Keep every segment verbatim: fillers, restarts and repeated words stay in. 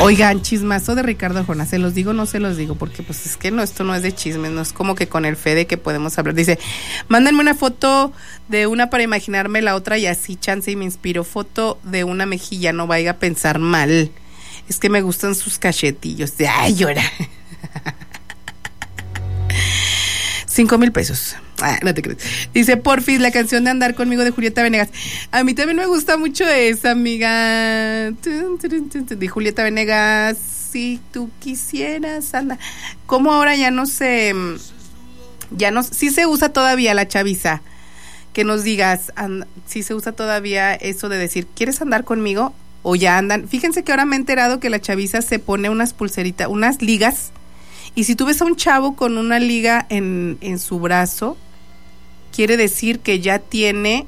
Oigan, chismazo de Ricardo Arjona, se los digo, no se los digo, porque pues es que no, esto no es de chismes, no es como que con el Fede que podemos hablar. Dice, mándenme una foto de una para imaginarme la otra y así chance y me inspiro. Foto de una mejilla, no vaya a pensar mal. Es que me gustan sus cachetillos. De ay, llora. Cinco mil pesos. Ah, no te crees. Dice, porfis, la canción de Andar Conmigo de Julieta Venegas. A mí también me gusta mucho esa, amiga. De Julieta Venegas. Si tú quisieras andar. ¿Cómo ahora ya no se... Ya no... Sí se usa todavía la chaviza. Que nos digas, and, sí se usa todavía eso de decir, ¿quieres andar conmigo? O ya andan. Fíjense que ahora me he enterado que la chaviza se pone unas pulseritas, unas ligas. Y si tú ves a un chavo con una liga en, en su brazo, quiere decir que ya tiene,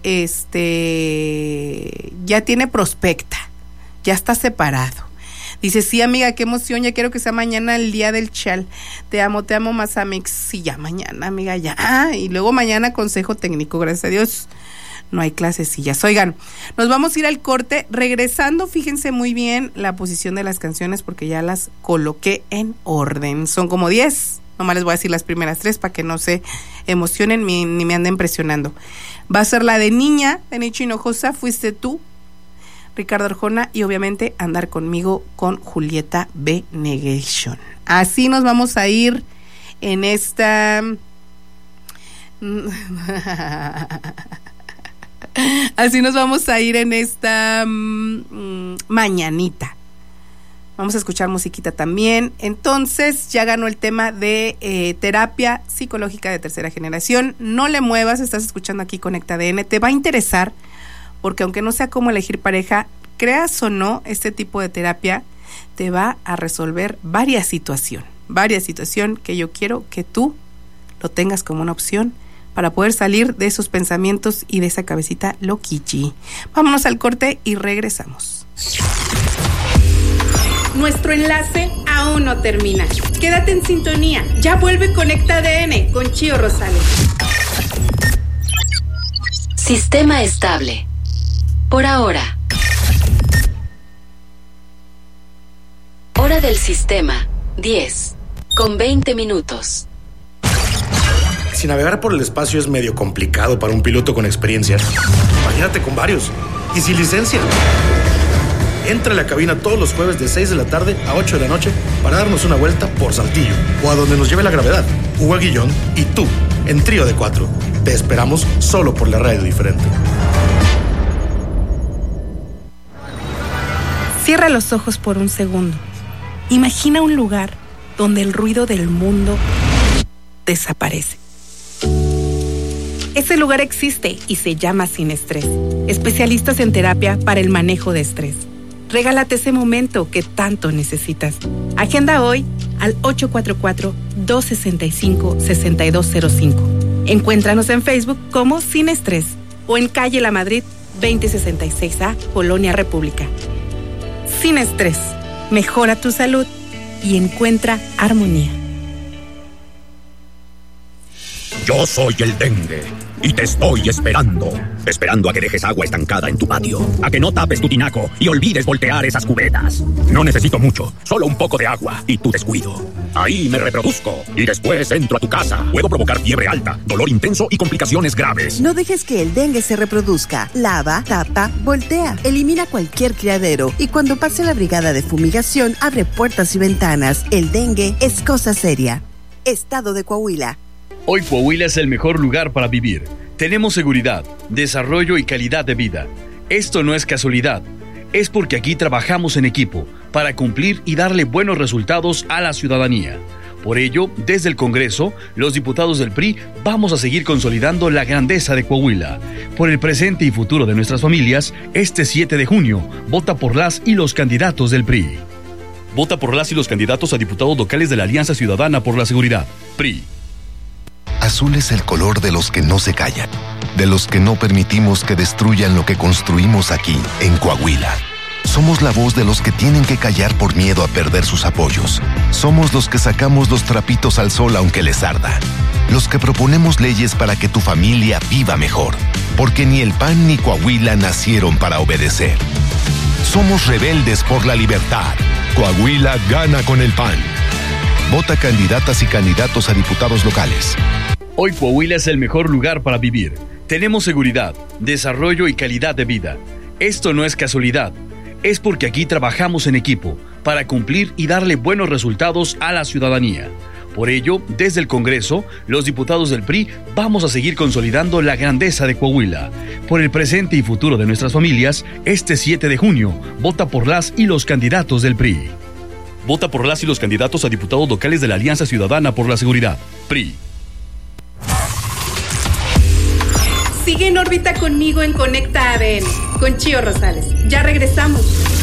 este, ya tiene prospecta, ya está separado. Dice, sí, amiga, qué emoción, ya quiero que sea mañana el día del chal. Te amo, te amo más, Amix. Sí, ya mañana, amiga, ya. Ah, y luego mañana consejo técnico, gracias a Dios. No hay clasecillas. Oigan, nos vamos a ir al corte. Regresando, fíjense muy bien la posición de las canciones porque ya las coloqué en orden. Son como diez. Nomás les voy a decir las primeras tres para que no se emocionen ni, ni me anden presionando. Va a ser la de Niña, de Nicho Hinojosa, Fuiste Tú, Ricardo Arjona, y obviamente Andar Conmigo con Julieta Venegas. Así nos vamos a ir en esta... Así nos vamos a ir en esta mmm, mañanita. Vamos a escuchar musiquita también. Entonces ya ganó el tema de eh, terapia psicológica de tercera generación. No le muevas, estás escuchando aquí Conecta D N. Te va a interesar porque aunque no sea cómo elegir pareja, creas o no, este tipo de terapia te va a resolver varias situaciones. Varias situaciones que yo quiero que tú lo tengas como una opción para poder salir de esos pensamientos y de esa cabecita loquichi. Vámonos al corte y regresamos. Nuestro enlace aún no termina. Quédate en sintonía. Ya vuelve Conecta D N con Chío Rosales. Sistema estable. Por ahora. Hora del sistema, diez, con veinte minutos. Si navegar por el espacio es medio complicado para un piloto con experiencia, imagínate con varios y sin licencia. Entra a la cabina todos los jueves de seis de la tarde a ocho de la noche para darnos una vuelta por Saltillo o a donde nos lleve la gravedad. Hugo Aguillón y tú, en trío de cuatro. Te esperamos solo por la radio diferente. Cierra los ojos por un segundo. Imagina un lugar donde el ruido del mundo desaparece. Ese lugar existe y se llama Sin Estrés. Especialistas en terapia para el manejo de estrés. Regálate ese momento que tanto necesitas. Agenda hoy al ocho cuatro cuatro, dos seis cinco, seis dos cero cinco. Encuéntranos en Facebook como Sin Estrés o en calle La Madrid veinte sesenta y seis A, Colonia República. Sin Estrés, mejora tu salud y encuentra armonía. Yo soy el dengue y te estoy esperando. Esperando a que dejes agua estancada en tu patio, a que no tapes tu tinaco y olvides voltear esas cubetas. No necesito mucho, solo un poco de agua y tu descuido. Ahí me reproduzco y después entro a tu casa. Puedo provocar fiebre alta, dolor intenso y complicaciones graves. No dejes que el dengue se reproduzca. Lava, tapa, voltea. Elimina cualquier criadero y cuando pase la brigada de fumigación, abre puertas y ventanas. El dengue es cosa seria. Estado de Coahuila. Hoy Coahuila es el mejor lugar para vivir. Tenemos seguridad, desarrollo y calidad de vida. Esto no es casualidad. Es porque aquí trabajamos en equipo para cumplir y darle buenos resultados a la ciudadanía. Por ello, desde el Congreso, los diputados del P R I vamos a seguir consolidando la grandeza de Coahuila. Por el presente y futuro de nuestras familias, este siete de junio, vota por las y los candidatos del P R I. Vota por las y los candidatos a diputados locales de la Alianza Ciudadana por la Seguridad, P R I. Azul es el color de los que no se callan, de los que no permitimos que destruyan lo que construimos aquí, en Coahuila. Somos la voz de los que tienen que callar por miedo a perder sus apoyos. Somos los que sacamos los trapitos al sol aunque les arda. Los que proponemos leyes para que tu familia viva mejor. Porque ni el P A N ni Coahuila nacieron para obedecer. Somos rebeldes por la libertad. Coahuila gana con el P A N. Vota candidatas y candidatos a diputados locales. Hoy Coahuila es el mejor lugar para vivir. Tenemos seguridad, desarrollo y calidad de vida. Esto no es casualidad. Es porque aquí trabajamos en equipo para cumplir y darle buenos resultados a la ciudadanía. Por ello, desde el Congreso, los diputados del P R I vamos a seguir consolidando la grandeza de Coahuila. Por el presente y futuro de nuestras familias, este siete de junio, vota por las y los candidatos del P R I. Vota por las y los candidatos a diputados locales de la Alianza Ciudadana por la Seguridad, P R I. Sigue en órbita conmigo en Conecta A D N, con Chío Rosales. Ya regresamos.